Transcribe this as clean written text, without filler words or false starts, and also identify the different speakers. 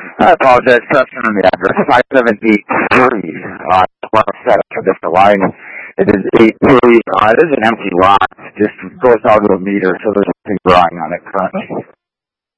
Speaker 1: I apologize, correction on the address. 5783. Set up for this line. It is 83. It is an empty lot. Just goes out to a meter, so there's nothing drawing on it currently.